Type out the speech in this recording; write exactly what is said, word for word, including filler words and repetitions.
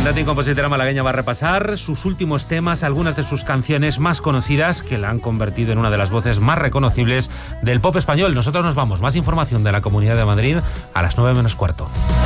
cantante y compositora malagueña va a repasar sus últimos temas, algunas de sus canciones más conocidas que la han convertido en una de las voces más reconocibles del pop español. Nosotros nos vamos. Más información de la Comunidad de Madrid a las nueve menos cuarto.